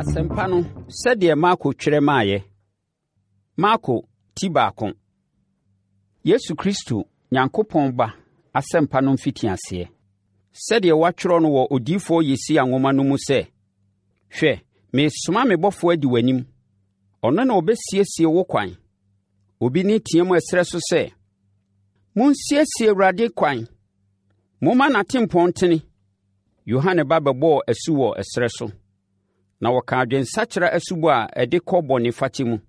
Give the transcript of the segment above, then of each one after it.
Asɛmpa no sɛdeɛ Marko twerɛ maaeɛ. Marko ti baako. Yesu Kristo Nyankopɔn Ba Asɛmpa no mfitiaseɛ. Sɛdeɛ wɔatwerɛ no wɔ Odiyifoɔ Yesaia nwoma no mu sɛ, hwɛ, meresoma me bɔfoɔ adi w'anim. Ɔno na ɔbɛsiesie wo kwan. Obi ne team ɛserɛ so sɛ, monsiesie Awurade kwan. Momma n'atempɔn ntene. Yohane ba bɛbɔɔ asu wɔ ɛserɛ so, na wɔka adwensakyera asubɔ a ɛde kɔ bɔne fakyɛ mu.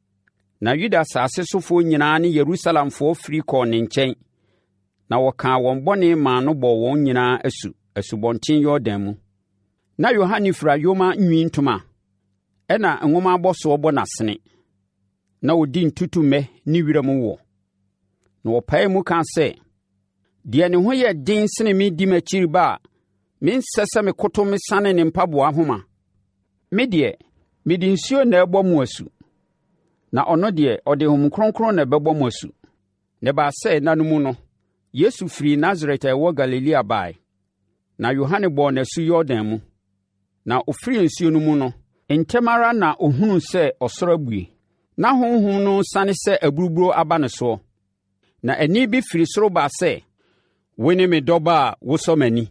Na Yuda asase sofoɔ nyinaa ne Yerusalemfoɔ firi kɔɔ ne nkyɛn, na wɔkaa wɔn bɔne maa no bɔɔ wɔn nyinaa asu Asubɔnten Yordan mu. Na Yohane fira yoma nwi ntoma, ɛna nwoma abɔsoɔ bɔ n'asene. Na ɔdi ntutummɛ ne wiram wɔ. Na wɔpae mu kaa sɛ, deɛ ne ho yɛ den sene me di m'akyiri ba a, mensɛ sɛ mekoto mesane ne mpaboa nhoma. Me deɛ, mede nsuo na ɛbɔ mo asu, na ɔno deɛ ɔde Honhom Kronkron na ɛbɛbɔ mo asu. Na ɛbaa sɛ nna no mu no, Yesu firi Nasaret a ɛwɔ Galilea baeɛ. Na Yohane bɔɔ n'asu Yordan mu. Na ɔfiri nsuo no mu no, ntɛm ara na ɔhunuu sɛ ɔsoro abue. Na honhom no sane sɛ aburuburo aba ne soɔ. Na ɛnne bi firi soro baa sɛ, "Wo ne me dɔba a wosɔ m'ani."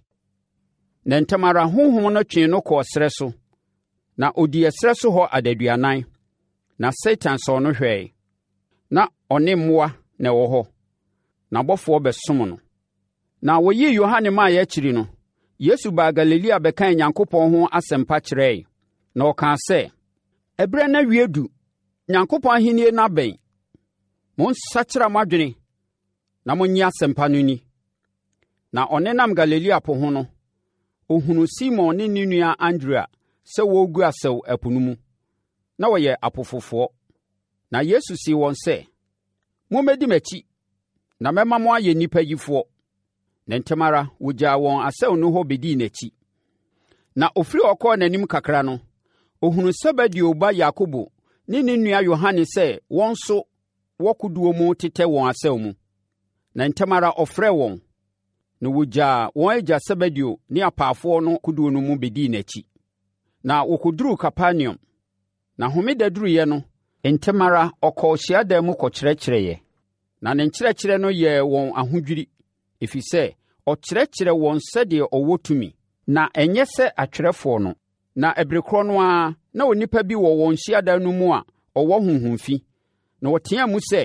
Na ntɛm ara honhom no twee no kɔɔ ɛserɛ so. Na ɔdii ɛserɛ so hɔ adaduanan. Na Satan sɔɔ no hwɛe. Na ɔne mmoa na ɛwɔ hɔ. Na abɔfoɔ bɛsom no. Na wɔyii Yohane maa akyiri no, Yesu baa Galilea bɛkaa Onyankopɔn ho asɛmpa kyerɛe. Na ɔkaa sɛ, "Ɛberɛ no awie du, Onyankopɔn ahennie no abɛn. Monsakyera mo adwene na monnye asɛmpa no nni." Na ɔnenam Galilea po ho no, ɔhunuu Simon ne ne nua Andrea sɛ wɔregu asau ɛpo no mu. Na wɔyɛ apofofoɔ. Na Yesu sii wɔn sɛ, "Mommɛdi m'akyi, na mɛma mo ayɛ nnipa yifoɔ." Na ntɛm ara wɔgyaa wɔn asau no hɔ bɛdii n'akyi. Na ɔfiri hɔ kɔɔ n'anim kakra no, ɔhunuu Sebedeo ba Yakobo ne ne nua Yohane sɛ wɔn nso wɔ kodoɔ mu tetɛ wɔn asau mu. Na ntɛm ara ɔfrɛɛ wɔn, na wɔgyaa wɔn agya Sebedeo ne apaafoɔ no kodoɔ no mu bɛdii n'akyi. Na wɔkɔduruu Kapernaum. Na homeda duruiɛ no, ntɛm ara ɔkɔɔ hyiadan mu kɔkyerɛkyerɛeɛ. Na ne nkyerɛkyerɛ no yɛɛ wɔn ahodwiri, ɛfiri sɛ ɔkyerɛkyerɛ wɔn sɛdeɛ ɔwɔ tumi, na ɛnyɛ sɛ atwerɛfoɔ no. Na ɛberɛ korɔ no ara na onipa bi wɔ wɔn hyiadan no mu a ɔwɔ honhom fi. Na wɔteaa mu sɛ,